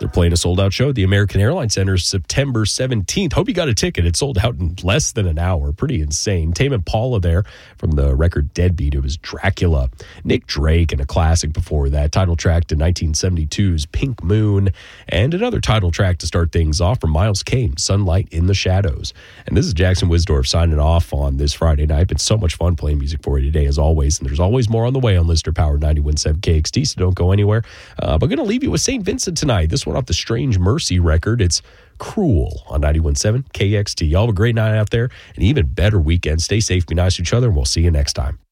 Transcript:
They're playing a sold-out show at the American Airlines Center September 17th. Hope you got a ticket. It sold out in less than an hour. Pretty insane. Tame Impala there from the record Deadbeat. It was Dracula. Nick Drake and a classic before that. Title track to 1972's Pink Moon. And another title track to start things off from Miles Kane, Sunlight in the Shadows. And this is Jackson Wisdorf signing off on this Friday night. It's so much fun playing music for you today, as always. And there's always more on the way on Lister Power 91.7 KXT, so don't go anywhere. But going to leave you with St. Vincent tonight. This one off the Strange Mercy record. It's Cruel on 91.7 KXT. Y'all have a great night out there, an even better weekend. Stay safe, be nice to each other, and we'll see you next time.